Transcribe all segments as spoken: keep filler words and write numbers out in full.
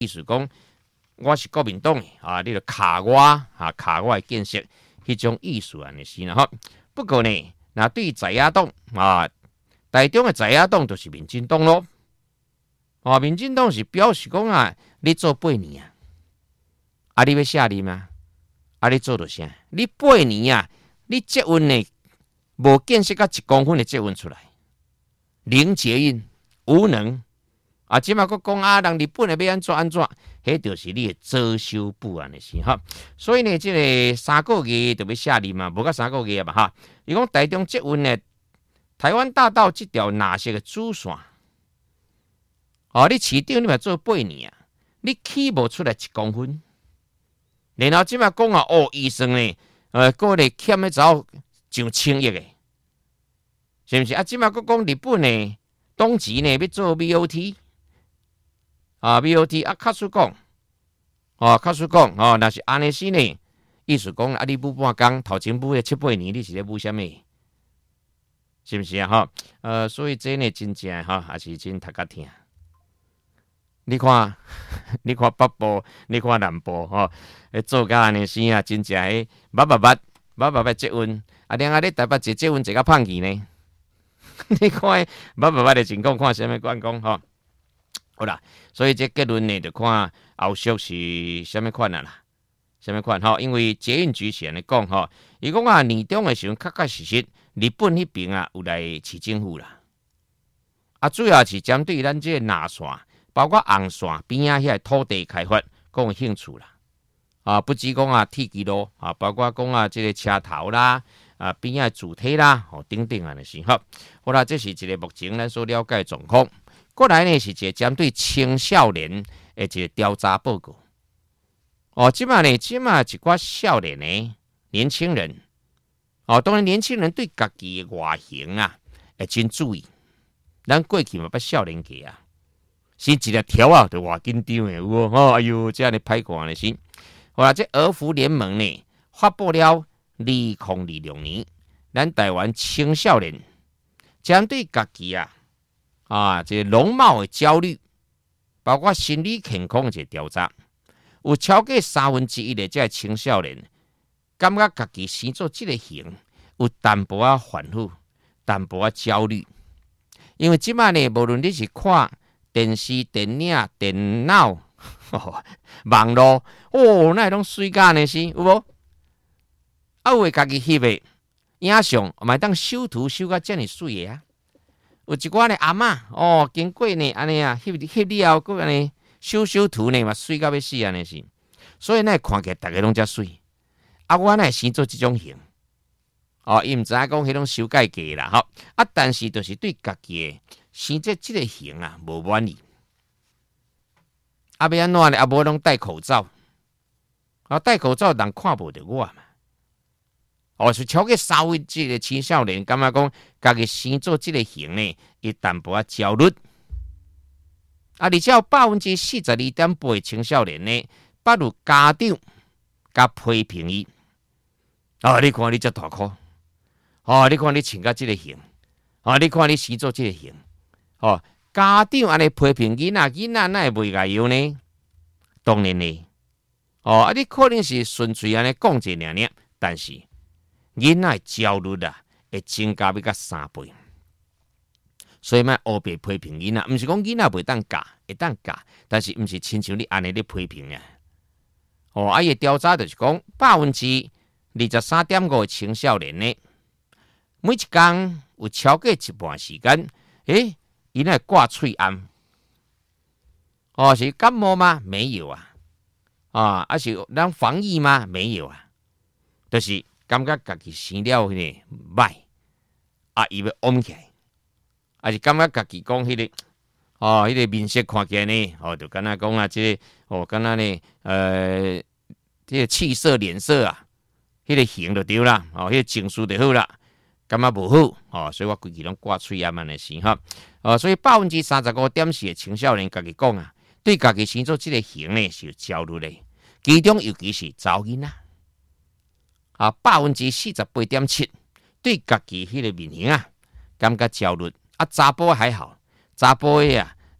意思讲我是国民党的啊，你就卡我啊，卡我的建设，迄种意思安尼是啦吼。不过呢，那对在野党啊，台中的在野党就是民进党咯。哦，民进党是表示讲啊，你做八年啊，啊你要下任吗？啊你做到啥？你八年啊，你捷运呢无建设到一公分的捷运出来，零捷运无能啊！即马佫讲啊，人日本的要安怎安怎，迄就是你的遮羞布安尼是哈。所以呢，即、这个三个月就要下任嘛，无到三个月嘛哈。伊讲台中捷运呢，台湾大道这条蓝色的主线。哦，你市长你嘛做八年啊，你起无出来一公分，然后即摆讲啊，哦，医生呢，呃，个咧欠咧走上千亿的，是毋是？啊，即摆佫讲日本呢，东极呢要做 B O T， 啊 ，B O T 啊，卡叔讲，哦，卡叔讲，哦，若是安尼是呢，意思讲啊，你补半工，头前补的七八年，你是咧补啥物？是毋是啊？哈，呃，所以这呢，真正哈，也是真读甲听。你看，你看北部，你看南部，吼、哦，做甲安尼生啊，真正诶，捌捌捌，捌捌捌捷运，啊，另外咧台北坐捷运坐甲胖去呢。你看，捌捌捌的情况，看啥物关讲吼？好啦，所以这结论呢，就看后续是啥物款啊啦，啥物款吼？因为捷运局是安尼讲吼，伊讲啊，年中的时候确确实实，日本迄边啊有来市政府啦，啊，主要是针对咱这个南线。包括红线边仔遐土地开发，讲有兴趣啦。啊，不止讲啊铁基路啊，包括讲啊这个车头啦，啊边仔主体啦，哦等等啊，是吼。好啦，这是一个目前咱所了解的状况。过来呢是一个针对青少年的一个调查报告。哦，即马呢，即马一寡少年呢，年轻人，哦，当然年轻人对家己的外形啊，会真注意。咱过去嘛捌少年家啊。是一条条啊，就偌紧张的有哦，哎呦，这样的歹看的是。好啦，这儿福联盟呢发布了二零二六年咱台湾青少年针对家己啊啊这容貌的焦虑，包括心理健康的一个调查，有超过三分之一的这青少年感觉家己生做这个型有淡薄啊烦恼、淡薄啊焦虑，因为即摆呢，无论你是看电视、电影、电脑、哦、网络，哦，那拢水干的是有无？啊，有诶家己翕的影像，嘛当修图修甲遮尔水的啊！有一寡呢阿嬷哦，经过呢安尼啊，翕翕了后，佮安尼修修图呢嘛水到要死安尼是，所以呢看起来大家拢遮水。啊，我呢生做即种型，哦，伊毋知影讲迄种修改过啦，吼啊，但是就是对家己的。生这这个型啊，无满意。啊，要安怎呢？啊，无拢戴口罩。啊，戴口罩人看无着我嘛。哦，是超过三分之一的青少年感觉讲，家己生做这个型呢，伊淡薄仔焦虑。啊，而且有百分之四十二点八的青少年呢，捌有家长甲批评伊。哦，你看你这大箍。哦，你看你穿甲这个型。哦，你看你生做这个型。哦，家长安尼批评囡仔，囡仔哪会袂解忧呢？当然呢，哦，啊，你可能是纯粹安尼讲者尔尔，但是囡仔焦虑啊，会增加要甲三倍。所以嘛，黑白批评囡仔，毋是讲囡仔袂当教，会当教，但是毋是亲像你安尼咧批评啊。哦，啊，伊调查就是讲，百分之二十三点五的青少年呢，每一工有超过一半时间，诶。伊那挂喙安，哦，是感冒吗？没有啊，啊，还是咱防疫吗？没有啊，就是感觉家己生了呢歹，啊，伊要嗡起来，还是感觉家己讲迄个，哦，迄个面色看起来呢，哦，就敢若讲啊，即个，哦，敢若呢，呃，这个气色、脸色啊，迄个型就对啦，哦，迄个情绪就好啦。感觉无好，哦，所以我规矩拢挂喙炎安尼是哈，哦，所以百分之三十五点四的青少年家己讲啊，对家己生做这个型呢是有焦虑的，其中尤其是查某囡仔，啊，百分之四十八点七对家己迄个面型啊感觉焦虑，啊，查甫还好，查甫的啊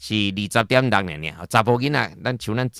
是二十点六呢呢，查甫囡仔，咱像咱